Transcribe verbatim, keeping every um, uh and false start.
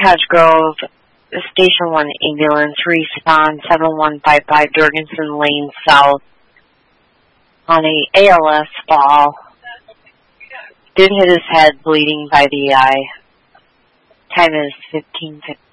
Cottage Grove, Station one ambulance, respawn seven one five five Jorgensen Lane South on a A L S fall. Did hit his head, bleeding by the eye. Time is fifteen fifty.